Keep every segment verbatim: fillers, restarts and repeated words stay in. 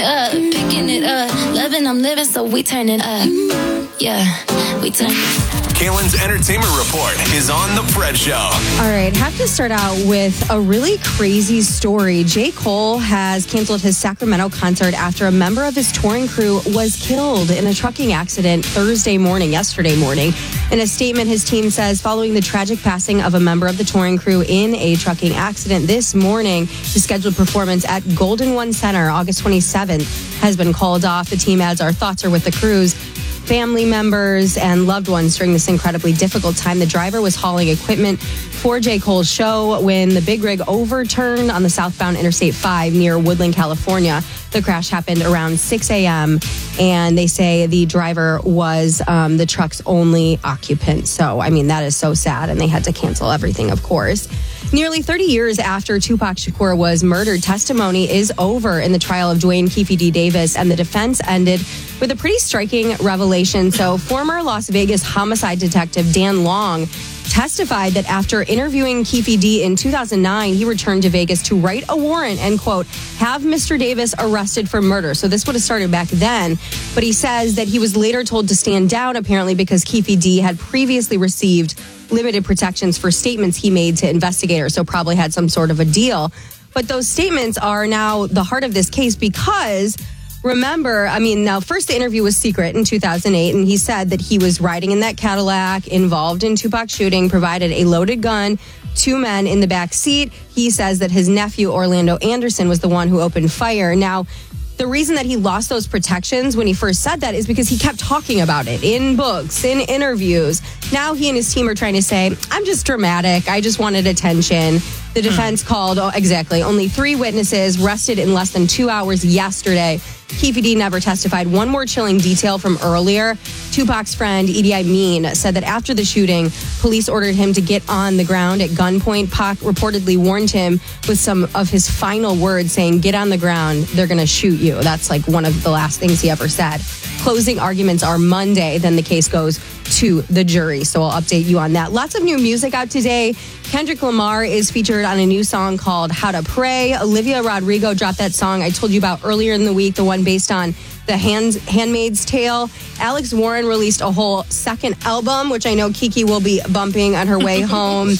Up, picking it up, loving, I'm living, so we turn it up. Yeah, we turn it up. Kaylin's Entertainment Report is on The Fred Show. All right, have to start out with a really crazy story. J. Cole has canceled his Sacramento concert after a member of his touring crew was killed in a trucking accident Thursday morning, yesterday morning. In a statement, his team says, following the tragic passing of a member of the touring crew in a trucking accident this morning, the scheduled performance at Golden One Center, August twenty-seventh, has been called off. The team adds, our thoughts are with the crew's family members and loved ones during this incredibly difficult time. The driver was hauling equipment for J. Cole's show when the big rig overturned on the southbound Interstate five near Woodland, California. The crash happened around six a.m. and they say the driver was um, the truck's only occupant. So, I mean, that is so sad, and they had to cancel everything, of course. Nearly thirty years after Tupac Shakur was murdered, testimony is over in the trial of Dwayne Keefe D. Davis, and the defense ended with a pretty striking revelation. So former Las Vegas homicide detective Dan Long testified that after interviewing Keefe D in two thousand nine, he returned to Vegas to write a warrant and, quote, have Mister Davis arrested for murder. So this would have started back then. But he says that he was later told to stand down, apparently because Keefe D had previously received limited protections for statements he made to investigators, so probably had some sort of a deal. But those statements are now the heart of this case because, remember, I mean, now first the interview was secret in two thousand eight, and he said that he was riding in that Cadillac, involved in Tupac's shooting, provided a loaded gun, two men in the back seat. He says that his nephew, Orlando Anderson, was the one who opened fire. Now, the reason that he lost those protections when he first said that is because he kept talking about it in books, in interviews. Now he and his team are trying to say, I'm just dramatic. I just wanted attention. The defense called, oh, exactly, only three witnesses, rested in less than two hours yesterday. Keefe D never testified. One more chilling detail from earlier. Tupac's friend, Idi Amin, said that after the shooting, police ordered him to get on the ground at gunpoint. Pac reportedly warned him with some of his final words saying, get on the ground, they're going to shoot you. That's like one of the last things he ever said. Closing arguments are Monday. Then the case goes to the jury. So I'll update you on that. Lots of new music out today. Kendrick Lamar is featured on a new song called How to Pray. Olivia Rodrigo dropped that song I told you about earlier in the week, the one based on The Hand, Handmaid's Tale. Alex Warren released a whole second album, which I know Kiki will be bumping on her way home.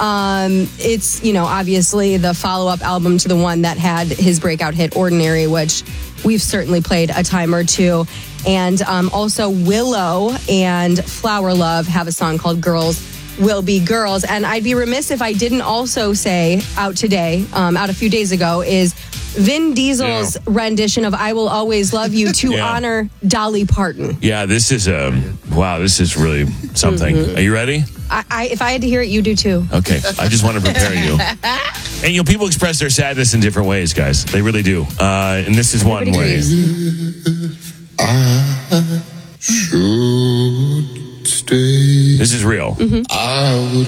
Um, it's, you know, obviously the follow-up album to the one that had his breakout hit Ordinary, which we've certainly played a time or two. And um, also Willow and Flower Love have a song called Girls Will Be Girls. And I'd be remiss if I didn't also say, out today, um, out a few days ago, is Vin Diesel's yeah. rendition of I Will Always Love You to yeah. honor Dolly Parton. Yeah, this is, um, wow, this is really something. Mm-hmm. Are you ready? I, I, if I had to hear it, you do too. Okay, I just want to prepare you. And, you know, people express their sadness in different ways, guys. They really do. Uh, and this is Everybody one way. I should stay. This is real. Mm-hmm. I would